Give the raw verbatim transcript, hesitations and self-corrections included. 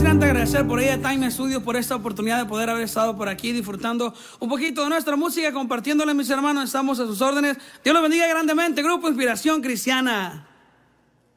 encanta agradecer por ella Time Studios por esta oportunidad de poder haber estado por aquí disfrutando un poquito de nuestra música, compartiéndole, mis hermanos. Estamos a sus órdenes. Dios los bendiga grandemente. Grupo Inspiración Cristiana.